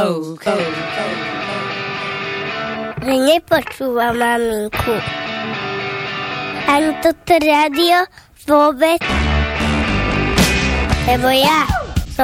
Že nepočúva maminku. Ani toto rádio vôbec. Lebo ja